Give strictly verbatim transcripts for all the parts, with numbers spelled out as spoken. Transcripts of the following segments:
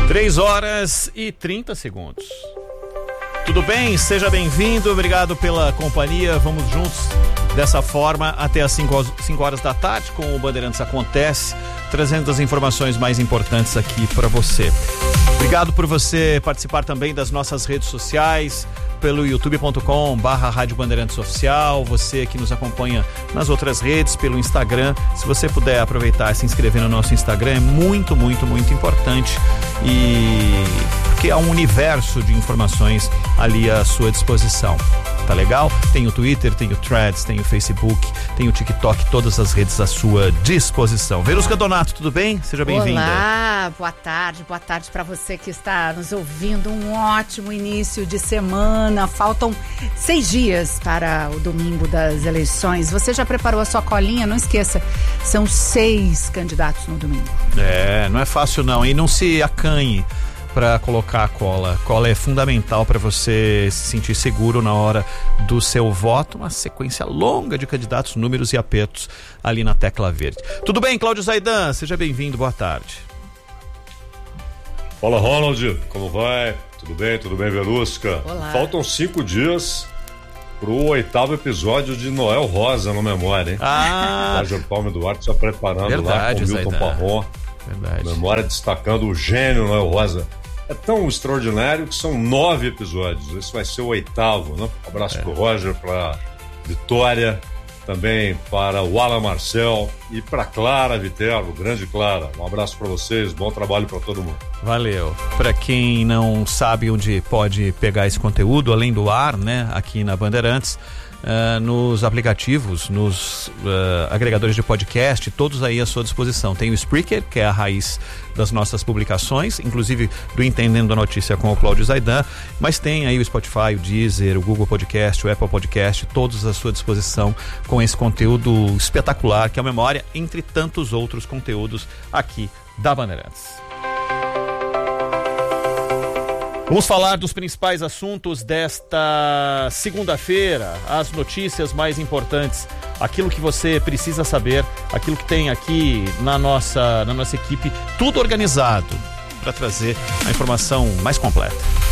três horas e trinta segundos. Tudo bem? Seja bem-vindo, obrigado pela companhia. Vamos juntos dessa forma até as cinco horas da tarde com o Bandeirantes Acontece, trazendo as informações mais importantes aqui para você. Obrigado por você participar também das nossas redes sociais, pelo youtube ponto com barra Rádio Bandeirantes Oficial, você que nos acompanha nas outras redes, pelo Instagram. Se você puder aproveitar e se inscrever no nosso Instagram, é muito, muito, muito importante, e porque há um universo de informações ali à sua disposição. Tá legal? Tem o Twitter, tem o Threads, tem o Facebook, tem o TikTok, todas as redes à sua disposição. Verusca Donato, tudo bem? Seja bem-vinda. Olá, boa tarde, boa tarde para você que está nos ouvindo. Um ótimo início de semana. Faltam seis dias para o domingo das eleições. Você já preparou a sua colinha? Não esqueça, são seis candidatos no domingo. É, não é fácil não, e não se acanhe para colocar a cola. A cola é fundamental para você se sentir seguro na hora do seu voto. Uma sequência longa de candidatos, números e apertos ali na tecla verde. Tudo bem, Cláudio Zaidan? Seja bem-vindo, boa tarde. Fala, Ronald, como vai? Tudo bem, tudo bem, Verusca? Olá. Faltam cinco dias pro oitavo episódio de Noel Rosa no Memória, hein? Ah! O Roger Palme Duarte já preparando Verdade, lá com o Milton Parron. Verdade. Memória destacando o gênio Noel Rosa. É tão extraordinário que são nove episódios. Esse vai ser o oitavo, né? Um abraço é. pro Roger, pra Vitória, também para o Alan Marcel e para Clara Viterbo, grande Clara. Um abraço para vocês, bom trabalho para todo mundo. Valeu. Para quem não sabe onde pode pegar esse conteúdo, além do ar, né, aqui na Bandeirantes, Uh, nos aplicativos, nos uh, agregadores de podcast, todos aí à sua disposição. Tem o Spreaker, que é a raiz das nossas publicações, inclusive do Entendendo a Notícia com o Cláudio Zaidan, mas tem aí o Spotify, o Deezer, o Google Podcast, o Apple Podcast, todos à sua disposição com esse conteúdo espetacular que é a Memória, entre tantos outros conteúdos aqui da Bandeirantes. Vamos falar dos principais assuntos desta segunda-feira, as notícias mais importantes, aquilo que você precisa saber, aquilo que tem aqui na nossa, na nossa equipe, tudo organizado para trazer a informação mais completa.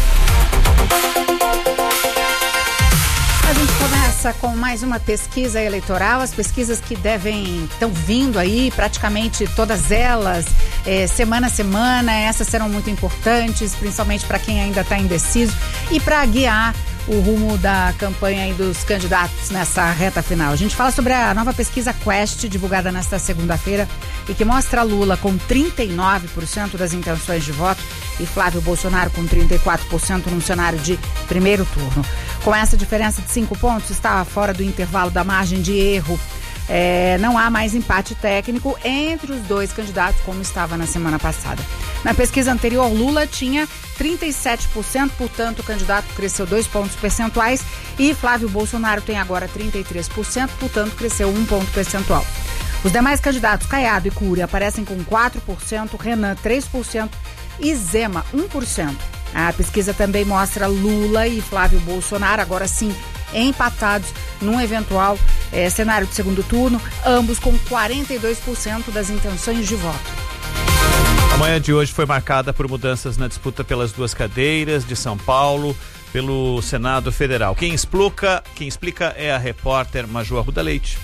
A gente começa com mais uma pesquisa eleitoral, as pesquisas que devem, estão vindo aí, praticamente todas elas, é, semana a semana, essas serão muito importantes, principalmente para quem ainda está indeciso e para guiar o rumo da campanha aí dos candidatos nessa reta final. A gente fala sobre a nova pesquisa Quest, divulgada nesta segunda-feira, e que mostra Lula com trinta e nove por cento das intenções de voto e Flávio Bolsonaro com trinta e quatro por cento num cenário de primeiro turno. Com essa diferença de cinco pontos, está fora do intervalo da margem de erro. É, não há mais empate técnico entre os dois candidatos, como estava na semana passada. Na pesquisa anterior, Lula tinha trinta e sete por cento, portanto, o candidato cresceu dois pontos percentuais, e Flávio Bolsonaro tem agora trinta e três por cento, portanto, cresceu um ponto percentual. Os demais candidatos, Caiado e Cury, aparecem com quatro por cento, Renan três por cento e Zema um por cento. A pesquisa também mostra Lula e Flávio Bolsonaro, agora sim, empatados num eventual eh, cenário de segundo turno, ambos com quarenta e dois por cento das intenções de voto. A manhã de hoje foi marcada por mudanças na disputa pelas duas cadeiras de São Paulo, pelo Senado Federal. Quem explica, quem explica é a repórter Maju Arruda Leite.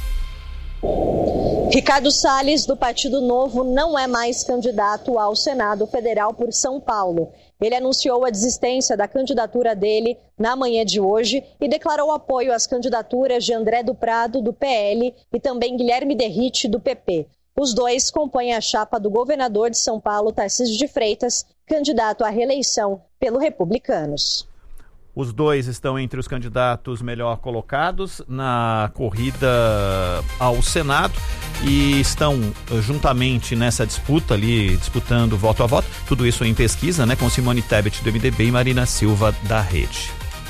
Ricardo Salles, do Partido Novo, não é mais candidato ao Senado Federal por São Paulo. Ele anunciou a desistência da candidatura dele na manhã de hoje e declarou apoio às candidaturas de André do Prado, do P L, e também Guilherme Derrite, do P P. Os dois compõem a chapa do governador de São Paulo, Tarcísio de Freitas, candidato à reeleição pelo Republicanos. Os dois estão entre os candidatos melhor colocados na corrida ao Senado e estão juntamente nessa disputa ali, disputando voto a voto. Tudo isso em pesquisa, né, com Simone Tebet do M D B e Marina Silva da Rede.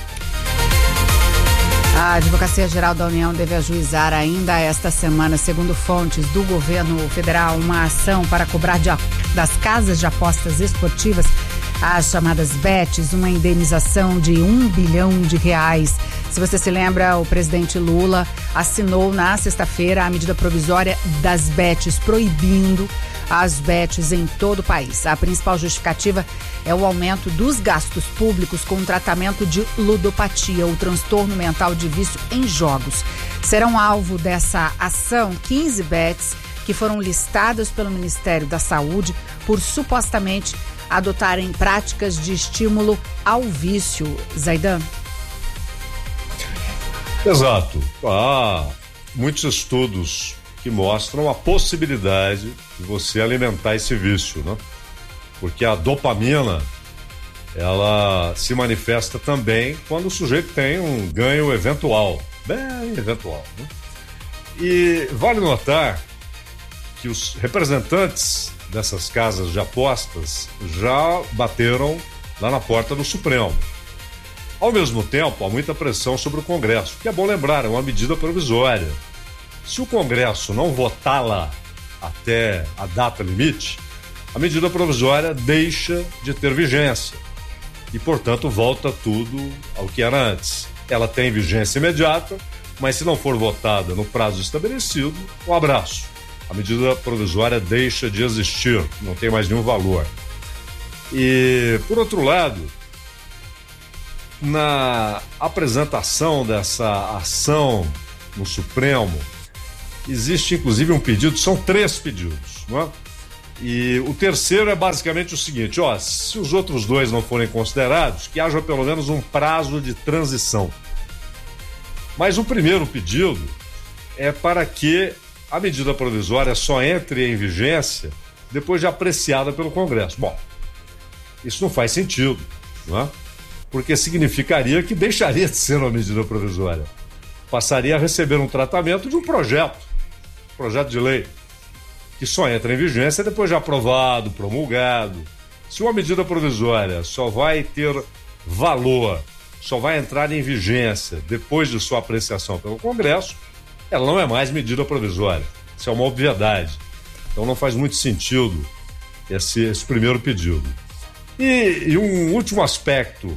A Advocacia Geral da União deve ajuizar ainda esta semana, segundo fontes do governo federal, uma ação para cobrar de, das casas de apostas esportivas, as chamadas bets, uma indenização de um bilhão de reais. Se você se lembra, o presidente Lula assinou na sexta-feira a medida provisória das bets, proibindo as bets em todo o país. A principal justificativa é o aumento dos gastos públicos com o tratamento de ludopatia, o transtorno mental de vício em jogos. Serão alvo dessa ação quinze bets que foram listadas pelo Ministério da Saúde por supostamente adotarem práticas de estímulo ao vício. Zaidan? Exato. Há muitos estudos que mostram a possibilidade de você alimentar esse vício, né? Porque a dopamina, ela se manifesta também quando o sujeito tem um ganho eventual, bem eventual, né? E vale notar que os representantes dessas casas de apostas já bateram lá na porta do Supremo. Ao mesmo tempo, há muita pressão sobre o Congresso, que é bom lembrar, é uma medida provisória. Se o Congresso não votá-la até a data limite, a medida provisória deixa de ter vigência e, portanto, volta tudo ao que era antes. Ela tem vigência imediata, mas se não for votada no prazo estabelecido, um abraço. A medida provisória deixa de existir, não tem mais nenhum valor. E, por outro lado, na apresentação dessa ação no Supremo, existe inclusive um pedido, são três pedidos, não é? E o terceiro é basicamente o seguinte, ó, se os outros dois não forem considerados, que haja pelo menos um prazo de transição. Mas o primeiro pedido é para que a medida provisória só entre em vigência depois de apreciada pelo Congresso. Bom, isso não faz sentido, não é? Porque significaria que deixaria de ser uma medida provisória. Passaria a receber um tratamento de um projeto, projeto de lei, que só entra em vigência depois de aprovado, promulgado. Se uma medida provisória só vai ter valor, só vai entrar em vigência depois de sua apreciação pelo Congresso, ela não é mais medida provisória. Isso é uma obviedade. Então não faz muito sentido esse, esse primeiro pedido. E, e um último aspecto,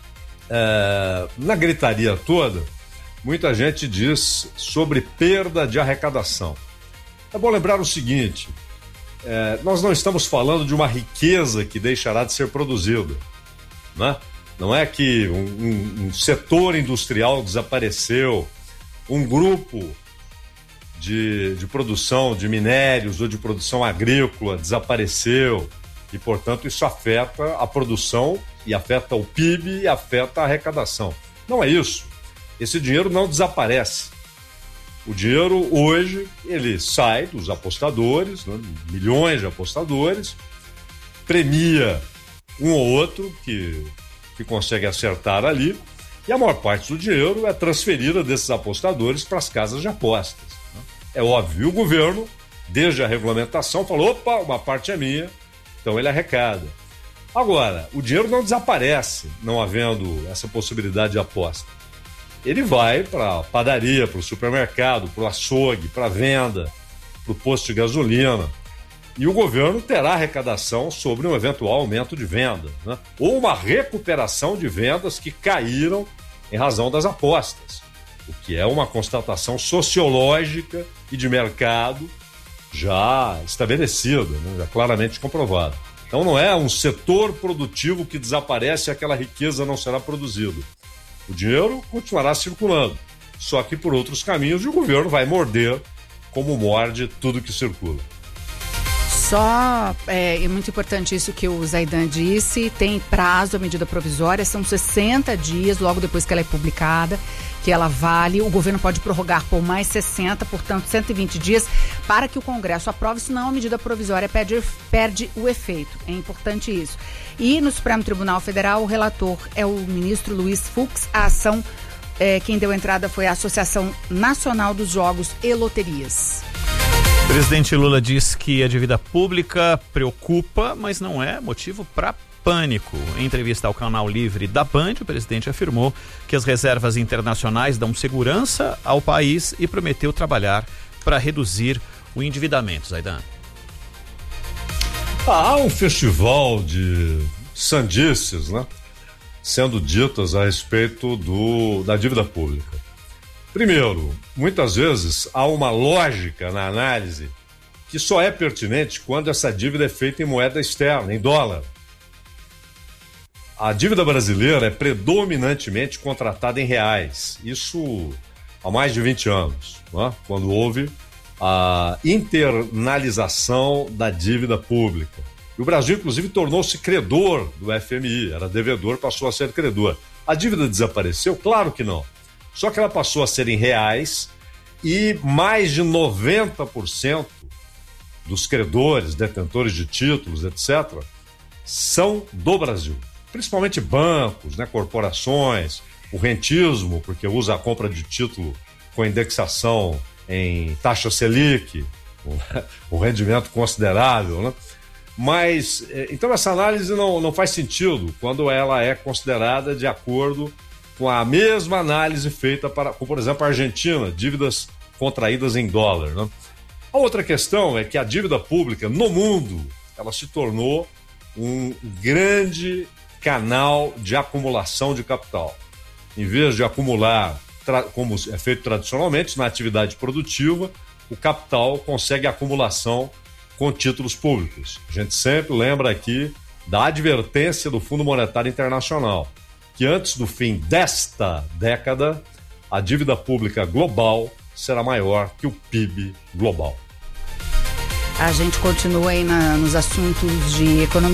é, na gritaria toda, muita gente diz sobre perda de arrecadação. É bom lembrar o seguinte, é, nós não estamos falando de uma riqueza que deixará de ser produzida, né? Não é que um, um, um setor industrial desapareceu, um grupo de, de produção de minérios ou de produção agrícola desapareceu e, portanto, isso afeta a produção e afeta o P I B e afeta a arrecadação. Não é isso. Esse dinheiro não desaparece. O dinheiro hoje, ele sai dos apostadores, né, milhões de apostadores, premia um ou outro que, que consegue acertar ali, e a maior parte do dinheiro é transferida desses apostadores para as casas de apostas. Né? É óbvio, o governo, desde a regulamentação, falou, opa, uma parte é minha, então ele arrecada. Agora, o dinheiro não desaparece, não havendo essa possibilidade de aposta. Ele vai para a padaria, para o supermercado, para o açougue, para a venda, para o posto de gasolina. E o governo terá arrecadação sobre um eventual aumento de venda, né? Ou uma recuperação de vendas que caíram em razão das apostas, o que é uma constatação sociológica e de mercado já estabelecida, né? Já claramente comprovada. Então não é um setor produtivo que desaparece e aquela riqueza não será produzida. O dinheiro continuará circulando, só que por outros caminhos, e o governo vai morder como morde tudo que circula. Só, é, é muito importante isso que o Zaidan disse, tem prazo a medida provisória, são sessenta dias logo depois que ela é publicada, que ela vale, o governo pode prorrogar por mais sessenta, portanto cento e vinte dias para que o Congresso aprove, senão a medida provisória perde, perde o efeito, é importante isso. E no Supremo Tribunal Federal, o relator é o ministro Luiz Fux, a ação, é, quem deu entrada foi a Associação Nacional dos Jogos e Loterias. O presidente Lula diz que a dívida pública preocupa, mas não é motivo para pânico. Em entrevista ao canal Livre da Band, o presidente afirmou que as reservas internacionais dão segurança ao país e prometeu trabalhar para reduzir o endividamento. Zaidan. Há um festival de sandices, né, sendo ditas a respeito do, da dívida pública. Primeiro, muitas vezes há uma lógica na análise que que só é pertinente quando essa dívida é feita em moeda externa, em dólar. A dívida brasileira é predominantemente contratada em reais. Isso há mais de vinte anos, né? Quando houve a internalização da dívida pública. E o Brasil, inclusive, tornou-se credor do F M I. Era devedor, passou a ser credor. A dívida desapareceu? Claro que não. Só que ela passou a ser em reais e mais de noventa por cento dos credores, detentores de títulos, etcétera, são do Brasil. Principalmente bancos, né, corporações, o rentismo, porque usa a compra de título com indexação em taxa Selic, um rendimento considerável, né? Mas, então essa análise não, não faz sentido quando ela é considerada de acordo com a mesma análise feita para, por exemplo, a Argentina, dívidas contraídas em dólar, né? A outra questão é que a dívida pública no mundo, ela se tornou um grande canal de acumulação de capital. Em vez de acumular, como é feito tradicionalmente, na atividade produtiva, o capital consegue acumulação com títulos públicos. A gente sempre lembra aqui da advertência do Fundo Monetário Internacional, que antes do fim desta década, a dívida pública global será maior que o P I B global. A gente continua aí na, nos assuntos de economia.